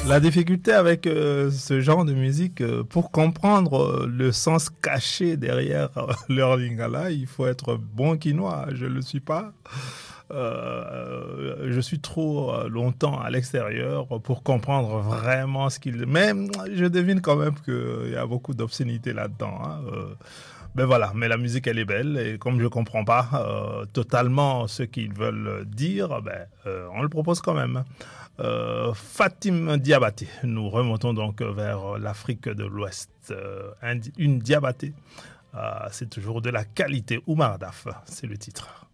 La difficulté avec ce genre de musique, pour comprendre le sens caché derrière leur lingala, il faut être bon quinois. Je ne le suis pas. Je suis trop longtemps à l'extérieur pour comprendre vraiment ce qu'il... Mais je devine quand même qu'il y a beaucoup d'obscénité là-dedans. Hein. Ben voilà, mais la musique elle est belle et comme je comprends pas totalement ce qu'ils veulent dire, ben, on le propose quand même. Fatim Diabaté, nous remontons donc vers l'Afrique de l'Ouest. Une Diabaté, c'est toujours de la qualité. Oumar Daf, c'est le titre.